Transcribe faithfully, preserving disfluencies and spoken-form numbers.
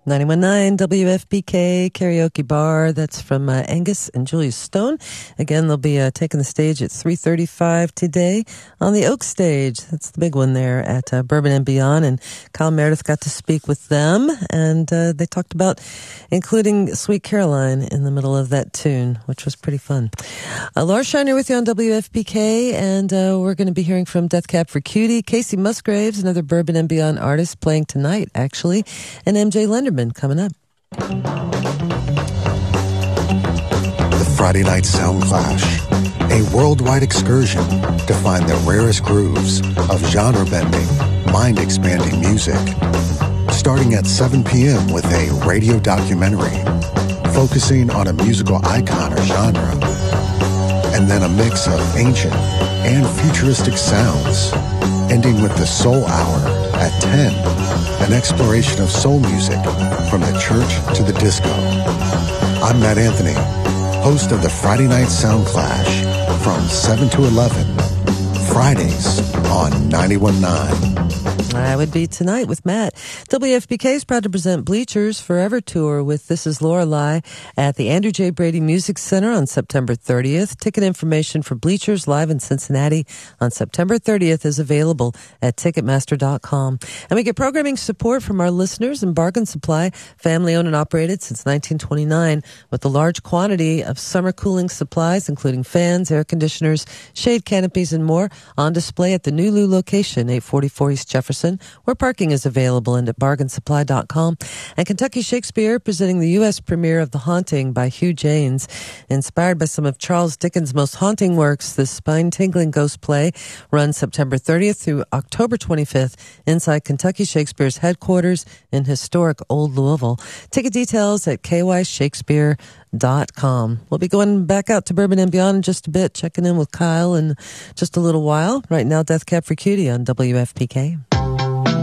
ninety-one point nine W F P K Karaoke Bar. That's from uh, Angus and Julia Stone. Again, they'll be uh, taking the stage at three thirty-five today on the Oak Stage. That's the big one there at uh, Bourbon and Beyond. And Kyle Meredith got to speak with them, and uh, they talked about including Sweet Caroline in the middle of that tune, which was pretty fun. Uh, Laura Shiner with you on W F P K, and uh, we're going to be hearing from Death Cab for Cutie, Casey Musgraves, another Bourbon and Beyond artist, playing tonight, actually, and M J Lenderman coming up. The Friday Night Sound Clash, a worldwide excursion to find the rarest grooves of genre-bending, mind-expanding music. Starting at seven p.m. with a radio documentary focusing on a musical icon or genre, and then a mix of ancient and futuristic sounds, ending with the Soul Hour at ten, an exploration of soul music from the church to the disco. I'm Matt Anthony, host of the Friday Night Sound Clash from seven to eleven, Fridays on ninety-one point nine. I would be tonight with Matt. W F P K is proud to present Bleachers Forever Tour with This Is Lorelei at the Andrew J. Brady Music Center on September thirtieth. Ticket information for Bleachers live in Cincinnati on September thirtieth is available at Ticketmaster dot com. And we get programming support from our listeners and Bargain Supply, family owned and operated since nineteen twenty-nine, with a large quantity of summer cooling supplies, including fans, air conditioners, shade canopies, and more, on display at the Nulu location, eight forty-four East Jefferson, where parking is available, and at Bargain Supply dot com. And Kentucky Shakespeare, presenting the U S premiere of The Haunting by Hugh Janes. Inspired by some of Charles Dickens' most haunting works, this spine-tingling ghost play runs September thirtieth through October twenty-fifth inside Kentucky Shakespeare's headquarters in historic Old Louisville. Ticket details at K Y Shakespeare dot com. We'll be going back out to Bourbon and Beyond in just a bit, checking in with Kyle in just a little while. Right now, Death Cab for Cutie on W F P K.